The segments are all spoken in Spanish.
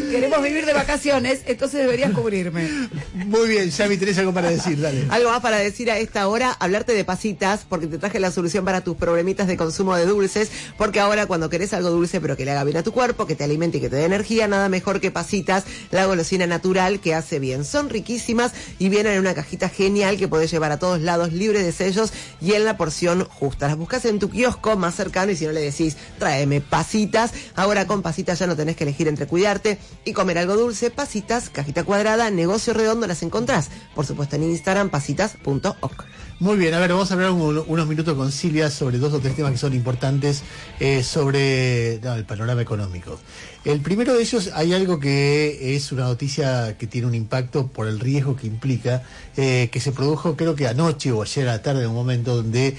Queremos vivir de vacaciones, entonces deberías cubrirme. Muy bien, Yami, tenés algo para decir, dale. Algo más para decir a esta hora, hablarte de Pasitas, porque te traje la solución para tus problemitas de consumo de dulces, porque ahora cuando querés algo dulce pero que le haga bien a tu cuerpo, que te alimente y que te dé energía, nada mejor que Pasitas, la golosina natural que hace bien. Son riquísimas y vienen en una cajita genial que podés llevar a todos lados, libre de sellos y en la porción justa. Las buscas en tu kiosco más cercano y si no le decís, tráeme Pasitas. Ahora con Pasitas ya no tenés que elegir entre cuidarte y comer algo dulce. Pasitas, cajita cuadrada, negocio redondo, las encontrás. Por supuesto en Instagram, pasitas.oc. Muy bien, a ver, vamos a hablar unos minutos con Silvia sobre 2 o 3 temas que son importantes sobre el panorama económico. El primero de ellos, hay algo que es una noticia que tiene un impacto por el riesgo que implica, que se produjo creo que anoche o ayer a la tarde en un momento donde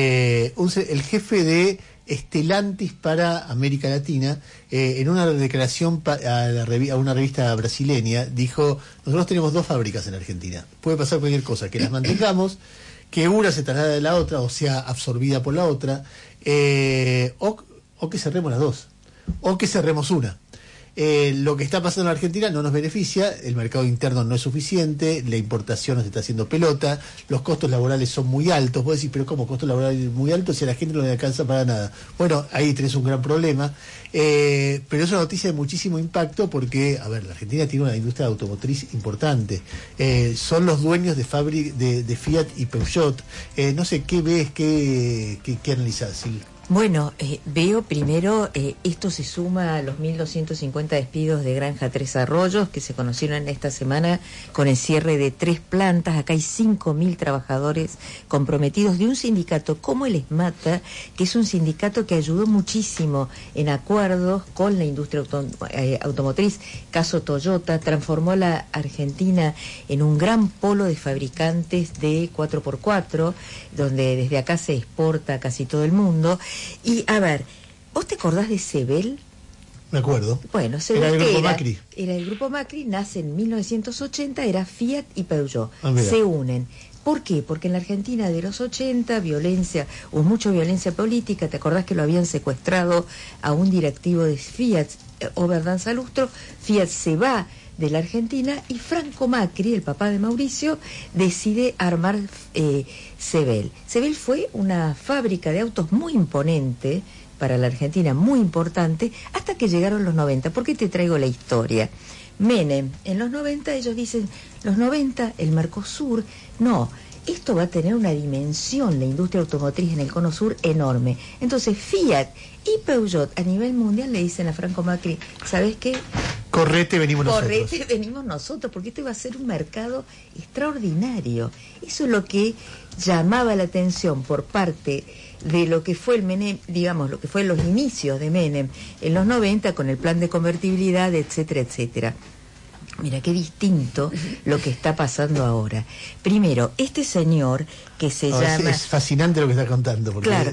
el jefe de Stellantis para América Latina, en una declaración a una revista brasileña, dijo: nosotros tenemos 2 fábricas en Argentina, puede pasar cualquier cosa, que las mantengamos, que una se traslade de la otra o sea absorbida por la otra, o que cerremos las 2, o que cerremos una. Lo que está pasando en Argentina no nos beneficia, el mercado interno no es suficiente, la importación nos está haciendo pelota, los costos laborales son muy altos. Vos decís, pero ¿cómo costos laborales muy altos si a la gente no le alcanza para nada? Bueno, ahí tenés un gran problema, pero es una noticia de muchísimo impacto porque, a ver, la Argentina tiene una industria automotriz importante, son los dueños de Fiat y Peugeot. No sé, ¿qué ves, qué analizás, Sil? Bueno, veo primero, esto se suma a los 1.250 despidos de Granja Tres Arroyos que se conocieron esta semana con el cierre de 3 plantas. Acá hay 5.000 trabajadores comprometidos de un sindicato como el ESMATA, que es un sindicato que ayudó muchísimo en acuerdos con la industria automotriz. Caso Toyota, transformó a la Argentina en un gran polo de fabricantes de 4x4, donde desde acá se exporta a casi todo el mundo. Y a ver, ¿vos te acordás de Sebel? Me acuerdo. Bueno, Sebel era el grupo Macri. Era el grupo Macri, nace en 1980, era Fiat y Peugeot. Mira. Se unen. ¿Por qué? Porque en la Argentina de los 80, hubo mucha violencia política. ¿Te acordás que lo habían secuestrado a un directivo de Fiat, Oberdan Salustro? Fiat se va de la Argentina y Franco Macri, el papá de Mauricio, decide armar Sebel. Sebel fue una fábrica de autos muy imponente para la Argentina, muy importante, hasta que llegaron los 90. ¿Por qué te traigo la historia? Menem, en los 90 ellos dicen, los 90, el Mercosur, no, esto va a tener una dimensión, la industria automotriz en el Cono Sur, enorme. Entonces Fiat y Peugeot a nivel mundial le dicen a Franco Macri, ¿sabés qué? Correte, venimos nosotros, porque este va a ser un mercado extraordinario. Eso es lo que llamaba la atención por parte de lo que fue el Menem, digamos, lo que fue los inicios de Menem en los 90 con el plan de convertibilidad, etcétera, etcétera. Mira, qué distinto lo que está pasando ahora. Primero, este señor que se llama... Es fascinante lo que está contando, porque... Claro.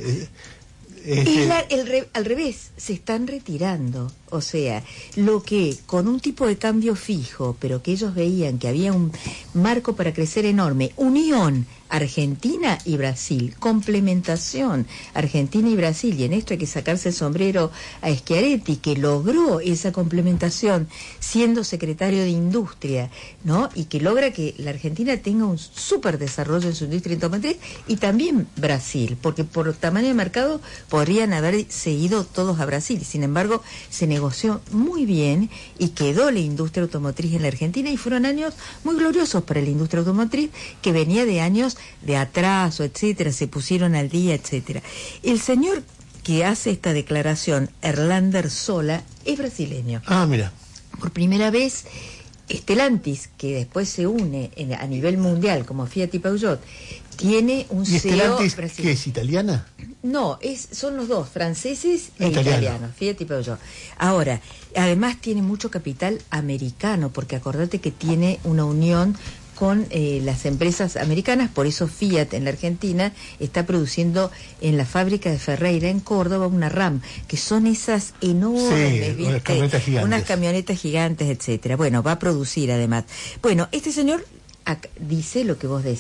Al revés, se están retirando. O sea, lo que con un tipo de cambio fijo, pero que ellos veían que había un marco para crecer enorme, unión Argentina y Brasil, complementación Argentina y Brasil, y en esto hay que sacarse el sombrero a Schiaretti, que logró esa complementación siendo secretario de Industria, ¿no? Y que logra que la Argentina tenga un súper desarrollo en su industria automotriz, y también Brasil, porque por tamaño de mercado podrían haberse ido todos a Brasil, y sin embargo se negoció muy bien y quedó la industria automotriz en la Argentina, y fueron años muy gloriosos para la industria automotriz, que venía de años de atraso, etcétera, se pusieron al día, etcétera. El señor que hace esta declaración, Erlander Sola, es brasileño. Ah, mira. Por primera vez, Stellantis, que después se une a nivel mundial como Fiat y Peugeot, tiene un CEO Stellantis, brasileño. ¿Qué es, italiana? No, son los dos, franceses e italianos, Fiat y Peugeot. Ahora, además tiene mucho capital americano, porque acordate que tiene una unión con las empresas americanas, por eso Fiat en la Argentina está produciendo en la fábrica de Ferreira en Córdoba una RAM, que son esas enormes, ¿viste? Unas camionetas gigantes, etcétera. Bueno, va a producir además. Bueno, este señor dice lo que vos decís.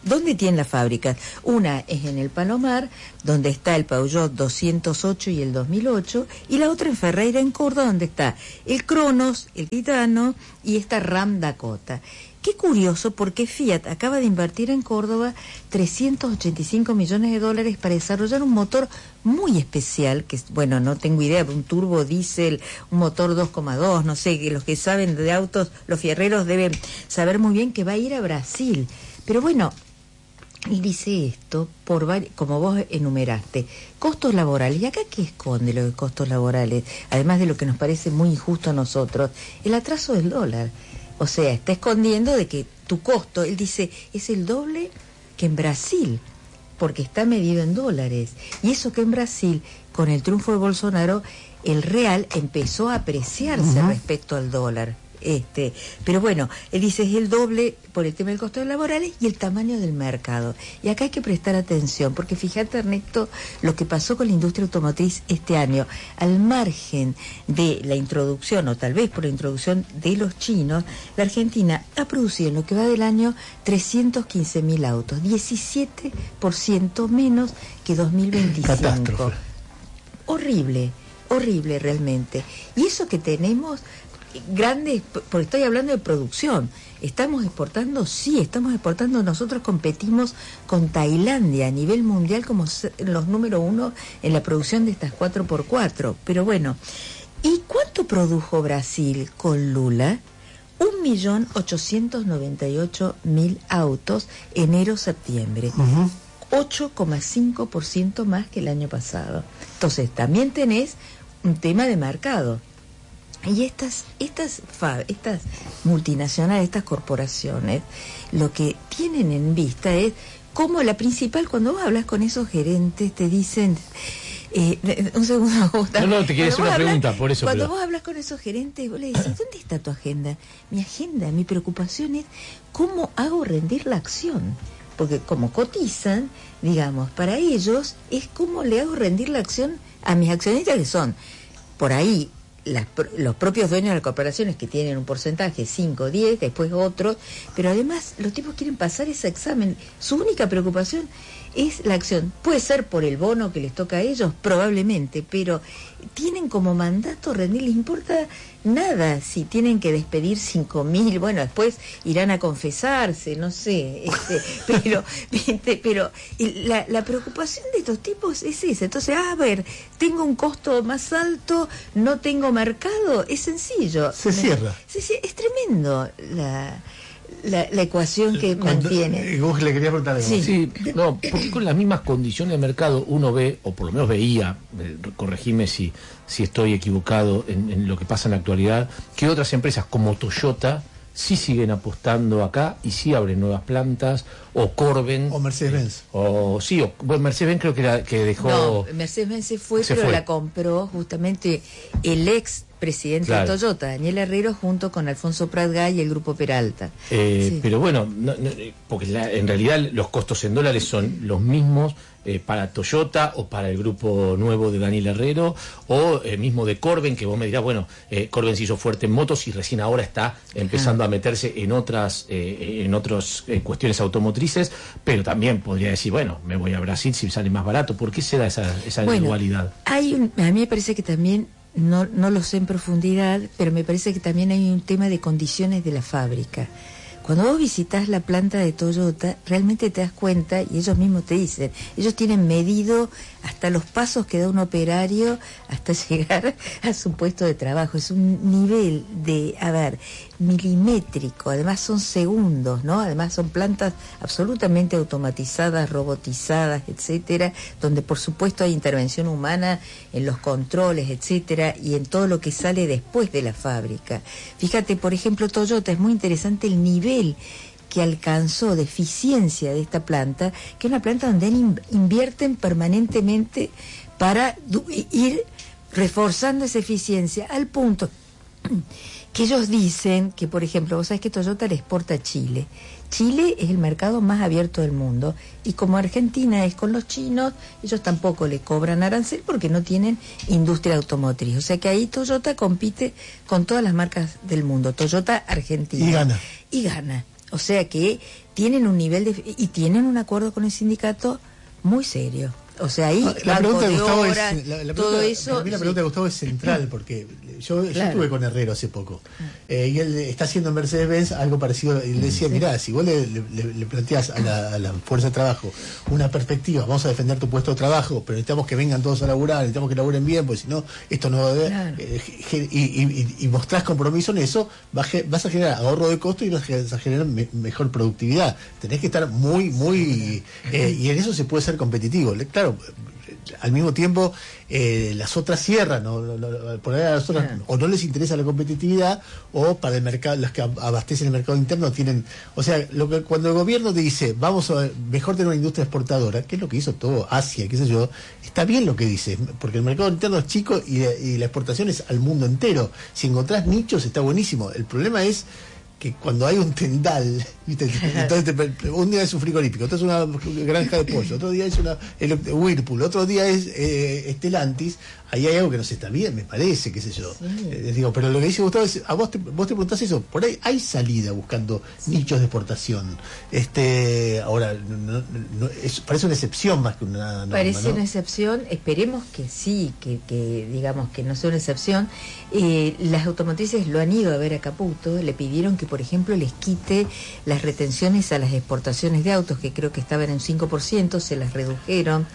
¿Dónde tienen las fábricas? Una es en el Palomar, donde está el Peugeot 208 y el 2008, y la otra en Ferreira, en Córdoba, donde está el Cronos, el Titano y esta Ram Dakota. Qué curioso, porque Fiat acaba de invertir en Córdoba 385 millones de dólares para desarrollar un motor muy especial, que bueno, no tengo idea, un turbo diésel, un motor 2,2, no sé, que los que saben de autos, los fierreros deben saber muy bien, que va a ir a Brasil. Pero bueno, él dice esto, como vos enumeraste, costos laborales. ¿Y acá qué esconde lo de costos laborales? Además de lo que nos parece muy injusto a nosotros, el atraso del dólar. O sea, está escondiendo de que tu costo, él dice, es el doble que en Brasil, porque está medido en dólares. Y eso que en Brasil, con el triunfo de Bolsonaro, el real empezó a apreciarse respecto al dólar. Pero bueno, él dice es el doble por el tema del costo laborales y el tamaño del mercado. Y acá hay que prestar atención, porque fíjate, Ernesto, lo que pasó con la industria automotriz este año, al margen de la introducción, o tal vez por la introducción de los chinos, la Argentina ha producido en lo que va del año 315.000 autos, 17% menos que 2025. Catástrofe. Horrible, horrible realmente. Y eso que tenemos grandes, porque estoy hablando de producción, estamos exportando, sí, estamos exportando, nosotros competimos con Tailandia a nivel mundial como los número 1 en la producción de estas 4x4, pero bueno, ¿y cuánto produjo Brasil con Lula? 1.898.000 autos enero-septiembre, 8,5% más que el año pasado. Entonces también tenés un tema de mercado. Y estas multinacionales, estas corporaciones, lo que tienen en vista es cómo la principal, cuando vos hablas con esos gerentes, te dicen, un segundo, Gustavo. No, te quería hacer una pregunta, por eso. Cuando vos hablas con esos gerentes, vos le decís, ¿dónde está tu agenda? Mi agenda, mi preocupación es cómo hago rendir la acción. Porque como cotizan, digamos, para ellos es cómo le hago rendir la acción a mis accionistas, que son, por ahí, los propios dueños de las corporaciones, que tienen un porcentaje 5, 10, después otros, pero además los tipos quieren pasar ese examen. Su única preocupación es la acción. Puede ser por el bono que les toca a ellos, probablemente, pero tienen como mandato rendir, les importa nada si tienen que despedir 5.000, bueno, después irán a confesarse, no sé, pero la preocupación de estos tipos es esa. Entonces, a ver, tengo un costo más alto, no tengo mercado, es sencillo. Se cierra. Es tremendo la ecuación que mantiene. Vos le querías preguntar algo. Sí, no, porque con las mismas condiciones de mercado uno ve, o por lo menos veía, corregime si estoy equivocado en lo que pasa en la actualidad, que otras empresas como Toyota sí siguen apostando acá y sí abren nuevas plantas, o Corben. O Mercedes-Benz. Bueno, Mercedes-Benz creo que dejó... No, Mercedes-Benz se fue. La compró justamente el ex presidente de Toyota, Daniel Herrero, junto con Alfonso Prat-Gay y el Grupo Peralta. Sí. Pero bueno, porque en realidad los costos en dólares son los mismos para Toyota o para el grupo nuevo de Daniel Herrero, o mismo de Corben, que vos me dirás, bueno, Corben se hizo fuerte en motos y recién ahora está empezando a meterse en otras cuestiones automotrices, pero también podría decir, bueno, me voy a Brasil si sale más barato. ¿Por qué se da esa dualidad? A mí me parece que también, no lo sé en profundidad, pero me parece que también hay un tema de condiciones de la fábrica. Cuando vos visitas la planta de Toyota, realmente te das cuenta, y ellos mismos te dicen, ellos tienen medido hasta los pasos que da un operario hasta llegar a su puesto de trabajo. Es un nivel de, milimétrico, además son segundos, ¿no? Además son plantas absolutamente automatizadas, robotizadas, etcétera, donde por supuesto hay intervención humana en los controles, etcétera, y en todo lo que sale después de la fábrica. Fíjate, por ejemplo, Toyota, es muy interesante el nivel que alcanzó de eficiencia de esta planta, que es una planta donde invierten permanentemente para ir reforzando esa eficiencia, al punto que ellos dicen que, por ejemplo, vos sabés que Toyota le exporta a Chile. Chile es el mercado más abierto del mundo, y como Argentina es con los chinos, ellos tampoco le cobran arancel porque no tienen industria automotriz. O sea que ahí Toyota compite con todas las marcas del mundo, Toyota Argentina. Y gana. Y gana. O sea que tienen un nivel y tienen un acuerdo con el sindicato muy serio. O sea, ahí la pregunta de Gustavo horas, todo eso. Para mí la pregunta de Gustavo es central, porque yo estuve con Herrero hace poco, y él está haciendo en Mercedes-Benz algo parecido, y le decía, mirá, si vos le planteás a la fuerza de trabajo una perspectiva, vamos a defender tu puesto de trabajo, pero necesitamos que vengan todos a laburar, necesitamos que laburen bien, porque si no, esto no va a haber, y mostrás compromiso en eso, vas a generar ahorro de costo y vas a generar mejor productividad. Tenés que estar muy, y en eso se puede ser competitivo. Claro, al mismo tiempo las otras cierran, por ahí a las otras o no les interesa la competitividad, o para el mercado, las que abastecen el mercado interno tienen, o sea, cuando el gobierno te dice vamos a mejor tener una industria exportadora, que es lo que hizo todo Asia, qué sé yo, está bien lo que dice, porque el mercado interno es chico y la exportación es al mundo entero. Si encontrás nichos está buenísimo. El problema es que cuando hay un tendal, ¿viste? Entonces un día es un frigorífico, otro es una granja de pollo, otro día es una Whirlpool, otro día es Stellantis, ahí hay algo que no se está bien, me parece, qué sé yo. Digo, pero lo que dice Gustavo es, vos te preguntás eso, por ahí hay salida buscando nichos de exportación. Ahora, parece una excepción más que una norma, parece ¿no? una excepción, esperemos que sí, que digamos que no sea una excepción. Las automotrices lo han ido a ver a Caputo, le pidieron que, por ejemplo, les quite las retenciones a las exportaciones de autos, que creo que estaban en 5%, se las redujeron.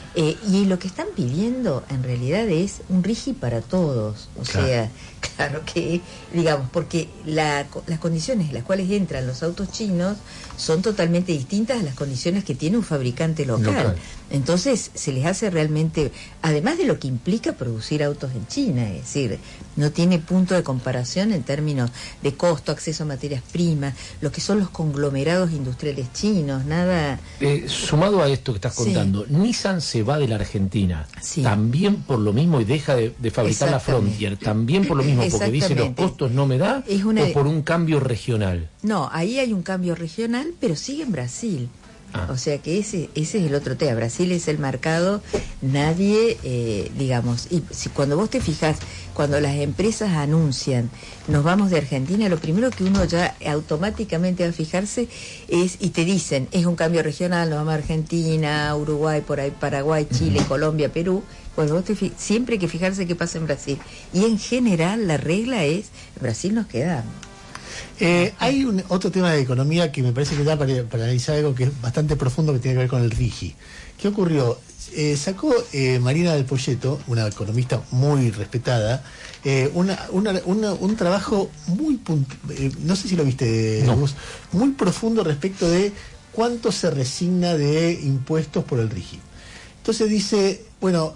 Y lo que están pidiendo en realidad es un RIGI para todos. O sea, claro que, digamos, porque las condiciones en las cuales entran los autos chinos son totalmente distintas a las condiciones que tiene un fabricante local. Entonces se les hace realmente, además de lo que implica producir autos en China, es decir, no tiene punto de comparación en términos de costo, acceso a materias primas, lo que son los conglomerados industriales chinos, nada. Sumado a esto que estás contando, Nissan se va de la Argentina, también por lo mismo, y deja de fabricar la Frontier, también por lo mismo, porque dice los costos no me da, o por un cambio regional. No, ahí hay un cambio regional, pero sigue en Brasil. O sea que ese es el otro tema. Brasil es el mercado, nadie, digamos, y si cuando vos te fijas, cuando las empresas anuncian, nos vamos de Argentina, lo primero que uno ya automáticamente va a fijarse es, y te dicen, es un cambio regional, nos vamos a Argentina, Uruguay, por ahí Paraguay, Chile, Colombia, Perú. Bueno, vos siempre hay que fijarse qué pasa en Brasil. Y en general la regla es, en Brasil nos quedamos. Hay otro tema de economía que me parece que da para analizar algo que es bastante profundo, que tiene que ver con el RIGI. ¿Qué ocurrió? Sacó Marina del Poyeto, una economista muy respetada, un trabajo muy no sé si lo viste, Gus, muy profundo respecto de cuánto se resigna de impuestos por el RIGI. Entonces dice, bueno,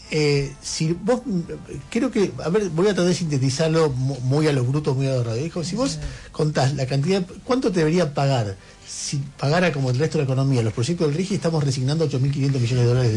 si vos, creo que, a ver, voy a tratar de sintetizarlo muy a los brutos, muy a los radios. Dijo, si vos contás la cantidad, ¿cuánto te debería pagar? Si pagara como el resto de la economía los proyectos del RIGI, estamos resignando 8.500 millones de dólares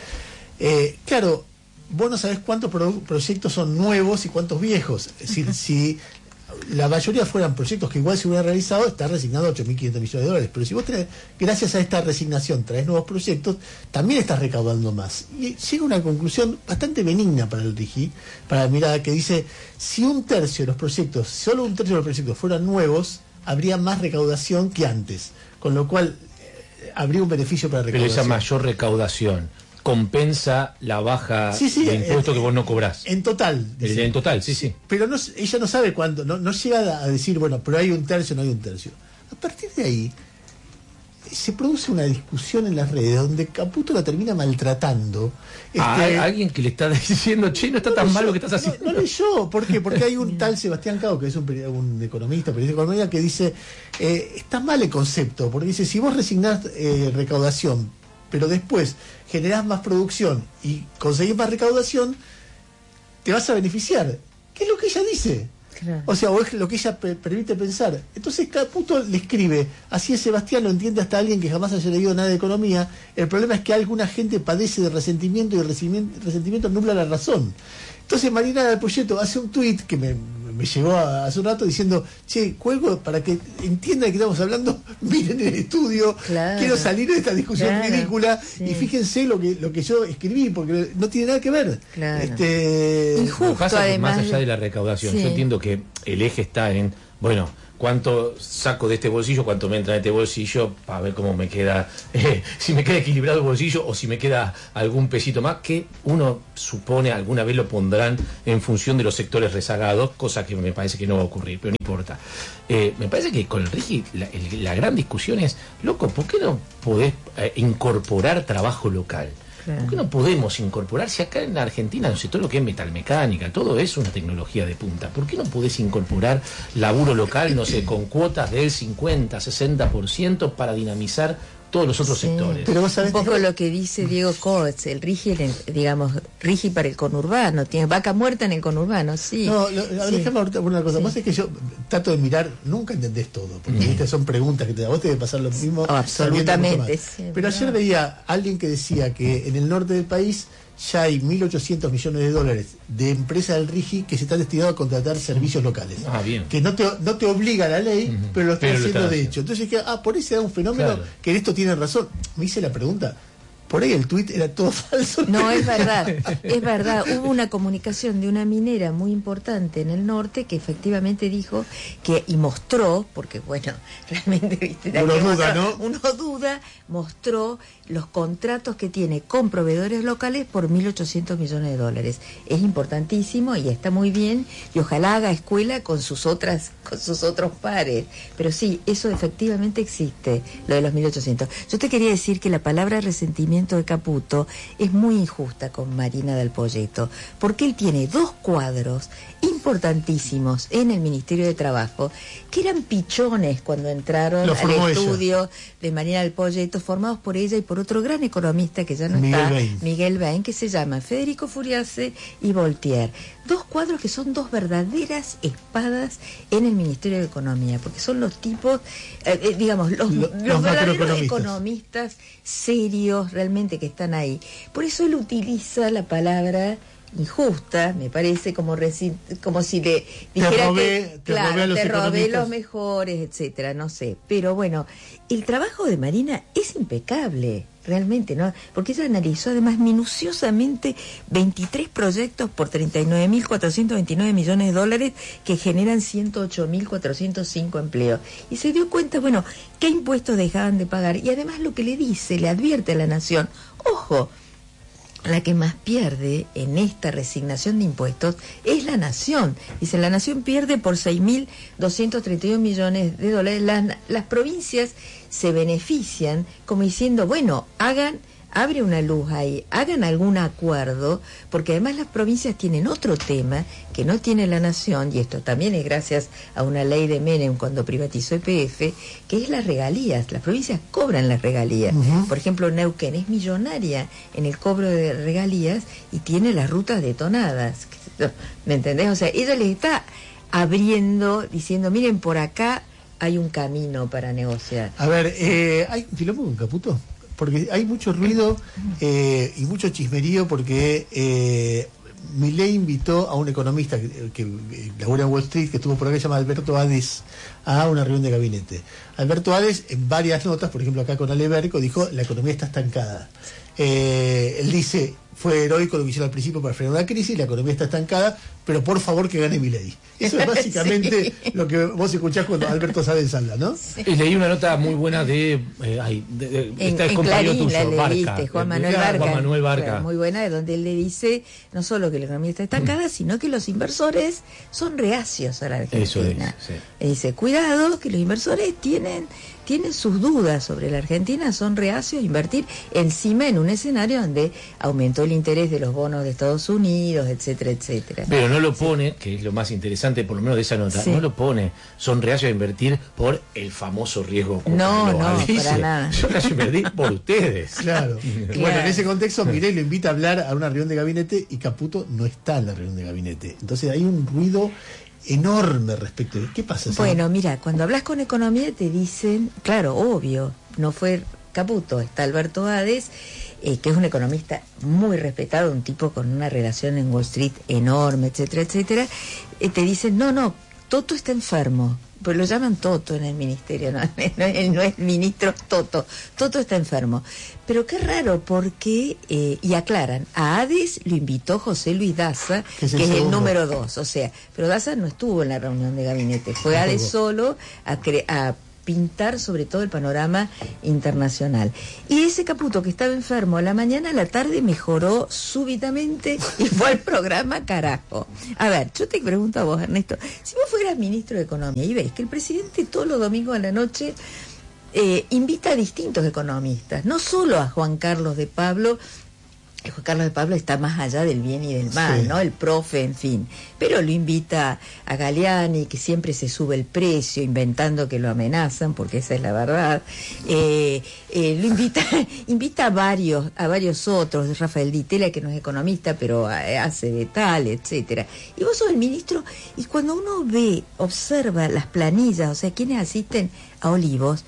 de... claro, vos no sabés cuántos proyectos son nuevos y cuántos viejos. Es decir, si la mayoría fueran proyectos que igual se hubieran realizado, está resignado 8.500 millones de dólares. Pero si vos tenés, gracias a esta resignación, traes nuevos proyectos, también estás recaudando más. Y llega una conclusión bastante benigna para el RIGI, para la mirada, que dice, si un tercio de los proyectos, solo un tercio de los proyectos fueran nuevos, habría más recaudación que antes. Con lo cual, habría un beneficio para la recaudación. Pero esa mayor recaudación compensa la baja de impuesto que vos no cobrás. En total. Dice. En total, sí. Pero ella no sabe cuándo, no llega a decir, bueno, pero hay un tercio, no hay un tercio. A partir de ahí, se produce una discusión en las redes donde Caputo la termina maltratando. Hay alguien que le está diciendo, che, no está tan mal lo que estás haciendo. No leyó, ¿por qué? Porque hay un tal Sebastián Cao, que es un economista, periodista de economía, que dice, está mal el concepto, porque dice, si vos resignás recaudación, pero después generás más producción y conseguís más recaudación, te vas a beneficiar. ¿Qué es lo que ella dice? Claro. O sea, o es lo que ella permite pensar. Entonces Caputo le escribe, así es Sebastián, lo entiende hasta alguien que jamás haya leído nada de economía. El problema es que alguna gente padece de resentimiento y el resentimiento nubla la razón. Entonces Marina del Poyeto hace un tuit que me llegó hace un rato diciendo, che, cuelgo para que entiendan de qué estamos hablando, miren el estudio, quiero salir de esta discusión ridícula y fíjense lo que yo escribí, porque no tiene nada que ver. Injusto, pasa además. Más allá de la recaudación, yo entiendo que el eje está en, bueno, cuánto saco de este bolsillo, cuánto me entra en este bolsillo, para ver cómo me queda, si me queda equilibrado el bolsillo o si me queda algún pesito más, que uno supone alguna vez lo pondrán en función de los sectores rezagados, cosa que me parece que no va a ocurrir, pero no importa. Me parece que con el RIGI la gran discusión es, loco, ¿por qué no podés incorporar trabajo local? Claro. ¿Por qué no podemos incorporar, si acá en Argentina, no sé, todo lo que es metalmecánica, todo es una tecnología de punta, ¿por qué no podés incorporar laburo local, no sé, con cuotas del 50, 60% para dinamizar todos los otros sectores? Pero vos sabés, un poco lo que dice Diego Coates, el RIGI, digamos, RIGI para el conurbano, tiene vaca muerta en el conurbano, sí. No, déjame ahorita una cosa, más es que yo trato de mirar, nunca entendés todo, porque estas son preguntas que a vos te debe pasar lo mismo. Absolutamente. Sí, pero ayer veía a alguien que decía que en el norte del país ya hay 1.800 millones de dólares de empresas del RIGI que se están destinados a contratar servicios locales. Bien. Que no te obliga la ley, pero lo están haciendo de hecho. Entonces, por ahí se da un fenómeno que en esto tiene razón. Me hice la pregunta. Por ahí el tuit era todo falso. No, es verdad, es verdad. Hubo una comunicación de una minera muy importante en el norte que efectivamente dijo y mostró, porque bueno, realmente, viste, uno duda, mostró los contratos que tiene con proveedores locales por 1.800 millones de dólares. Es importantísimo y está muy bien, y ojalá haga escuela con sus otros pares. Pero sí, eso efectivamente existe, lo de los 1.800. Yo te quería decir que la palabra resentimiento de Caputo es muy injusta con Marina del Poyeto, porque él tiene 2 cuadros importantísimos en el Ministerio de Trabajo que eran pichones cuando entraron al estudio de Marina del Poyeto, formados por ella y por otro gran economista que ya no está, Miguel Bain, que se llama Federico Furiase y Voltaire. 2 cuadros que son 2 verdaderas espadas en el Ministerio de Economía, porque son los tipos, digamos, los verdaderos economistas serios realmente que están ahí. Por eso él utiliza la palabra injusta, me parece, como si le dijera te robé los mejores, etcétera, no sé. Pero bueno, el trabajo de Marina es impecable, realmente, ¿no? Porque ella analizó además minuciosamente 23 proyectos por 39.429 millones de dólares que generan 108.405 empleos. Y se dio cuenta, bueno, qué impuestos dejaban de pagar. Y además lo que le advierte a la Nación, ojo, la que más pierde en esta resignación de impuestos es la Nación. Dice, la Nación pierde por 6.231 millones de dólares. Las provincias se benefician como diciendo, bueno, abre una luz ahí, hagan algún acuerdo, porque además las provincias tienen otro tema que no tiene la Nación, y esto también es gracias a una ley de Menem cuando privatizó YPF, que es las regalías. Las provincias cobran las regalías. Por ejemplo, Neuquén es millonaria en el cobro de regalías y tiene las rutas detonadas. ¿Me entendés? O sea, ella les está abriendo, diciendo, miren, por acá hay un camino para negociar. A ver, ¿hay un quilombo con Caputo? Porque hay mucho ruido y mucho chismerío, porque Milei invitó a un economista que labora en Wall Street, que estuvo por acá, se llama Alberto Hades, a una reunión de gabinete. Alberto Hades, en varias notas, por ejemplo acá con Aleberco, dijo, la economía está estancada. Él dice, fue heroico lo que hicieron al principio para frenar una crisis, la economía está estancada, pero por favor que gane Milei. Eso es básicamente lo que vos escuchás cuando Alberto Hades habla, ¿no? Sí. Y leí una nota muy buena de en Clarín, la leíste, Juan Manuel Barca. Muy muy buena, de donde él le dice no solo que la economía está estancada, sino que los inversores son reacios a la Argentina. Eso es, sí. Y dice, cuidado, que los inversores tienen sus dudas sobre la Argentina, son reacios a invertir encima en un escenario donde aumentó el interés de los bonos de Estados Unidos, etcétera, etcétera. Pero no lo pone, que es lo más interesante, por lo menos de esa nota, no lo pone, son reacios a invertir por el famoso riesgo. No, para nada. Yo reacio a invertir por ustedes. Claro. Bueno, en ese contexto, Milei lo invita a hablar a una reunión de gabinete y Caputo no está en la reunión de gabinete. Entonces hay un ruido enorme respecto de... ¿Qué pasa? Bueno, mira, cuando hablas con economía te dicen, claro, obvio, no fue Caputo, está Alberto Hades, que es un economista muy respetado, un tipo con una relación en Wall Street enorme, etcétera, etcétera. Te dicen, no, Toto está enfermo, pues lo llaman Toto en el ministerio, no es ministro Toto. Toto está enfermo. Pero qué raro, porque, y aclaran, a Hades lo invitó José Luis Daza, que es el número 2, o sea, pero Daza no estuvo en la reunión de gabinete, fue Hades solo a pintar sobre todo el panorama internacional. Y ese Caputo, que estaba enfermo, a la mañana, a la tarde mejoró súbitamente y fue al programa, carajo. A ver, yo te pregunto a vos, Ernesto, si vos fueras ministro de Economía y ves que el presidente todos los domingos a la noche invita a distintos economistas, no solo a Juan Carlos de Pablo. Juan Carlos de Pablo está más allá del bien y del mal, sí, ¿no? El profe, en fin. Pero lo invita a Galeani, que siempre se sube el precio, inventando que lo amenazan, porque esa es la verdad. Lo invita a varios otros, Rafael Di Tella, que no es economista, pero hace de tal, etcétera. Y vos sos el ministro, y cuando uno observa las planillas, o sea, quienes asisten a Olivos,